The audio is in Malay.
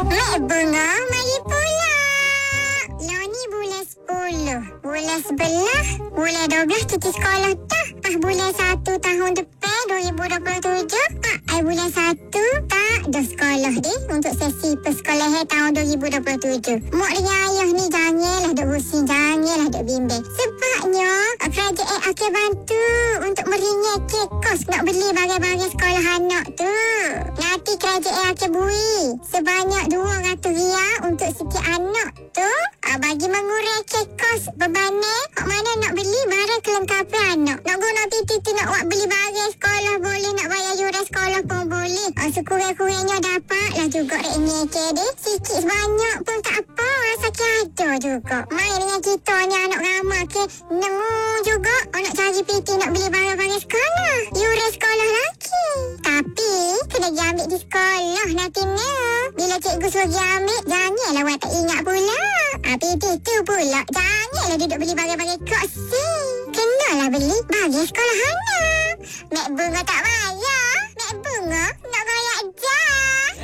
Mek Bunga, mari pula. Lah ni bulan 10. Bulan 11, bulan 12 cuti sekolah dah. Bulan 1 tahun depan 2027. Bulan 1 tak dah sekolah deh untuk sesi persekolahan tahun 2027. Mak dengan ayah ni janganlah duk pusing, janganlah duk bimbang. Sebabnya kerajaan akan bantu untuk meringankan kos nak beli barang-barang sekolah anak tu. Nanti kerajaan akan beri sebanyak RM200 untuk setiap anak tu, bagi mengurangkan kos bebanan hak mana nak beli barang kelengkapan anak. Nak guna titi nak buat beli barang sekolah boleh, nak bayar yuran sekolah pun boleh. Sekurang-kurangnya dapatlah juga ringankan deh. Sikit sebanyak pun tak apa, sakit ada juga. Main dengan kita ni anak ramai ke nemu juga nak cari PT nak beli barang-barang sekolah, yuran sekolah lagi. Tapi kena pergi ambil di sekolah nanti ni. Bila cikgu suruh pergi ambil, janganlah awak tak ingat pula. PT tu pula janganlah duduk beli barang-barang keksi. Kenalah beli bagi sekolah anak. Mek Bunga tak payah. Mek Bunga